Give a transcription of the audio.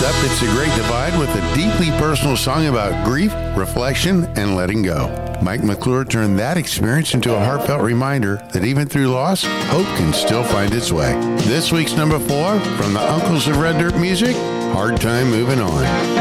up It's a Great Divide with a deeply personal song about grief, reflection, and letting go. Mike McClure turned that experience into a heartfelt reminder that even through loss, hope can still find its way. This week's number 4 from the Uncles of Red Dirt Music, Hard Time Moving On.